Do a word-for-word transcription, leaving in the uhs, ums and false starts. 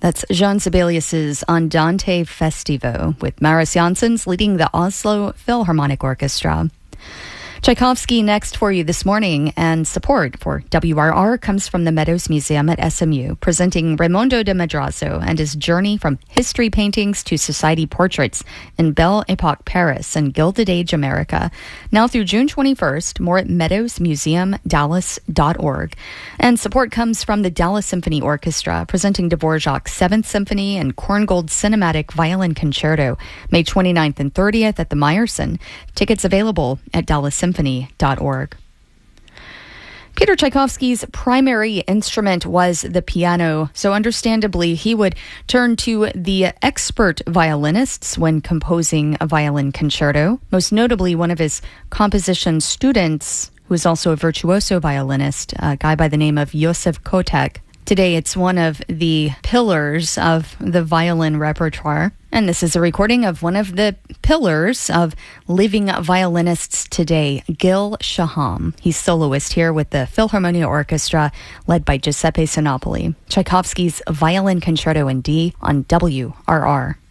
That's Jean Sibelius's Andante Festivo, with Maris Janssens leading the Oslo Philharmonic Orchestra. Tchaikovsky next for you this morning, and support for W R R comes from the Meadows Museum at S M U, presenting Raimondo de Madrazo and his journey from history paintings to society portraits in Belle Epoque Paris and Gilded Age America. Now through June twenty-first, more at meadows museum dallas dot org. And support comes from the Dallas Symphony Orchestra, presenting Dvorak's seventh Symphony and Korngold Cinematic Violin Concerto, May twenty-ninth and thirtieth at the Meyerson. Tickets available at dallas symphony dot org. Peter Tchaikovsky's primary instrument was the piano, so understandably he would turn to the expert violinists when composing a violin concerto, most notably one of his composition students, who is also a virtuoso violinist, a guy by the name of Josef Kotek. Today, it's one of the pillars of the violin repertoire. And this is a recording of one of the pillars of living violinists today, Gil Shaham. He's soloist here with the Philharmonia Orchestra, led by Giuseppe Sinopoli. Tchaikovsky's Violin Concerto in D on W R R.